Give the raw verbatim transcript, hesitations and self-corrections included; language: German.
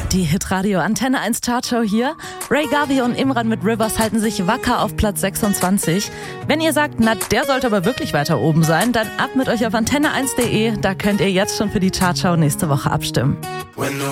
Die Hitradio Antenne eins Chartshow hier. Ray Garvey und Imran mit Rivers halten sich wacker auf Platz sechsundzwanzig. Wenn ihr sagt, na, der sollte aber wirklich weiter oben sein, dann ab mit euch auf antenne eins punkt de. Da könnt ihr jetzt schon für die Chartshow nächste Woche abstimmen.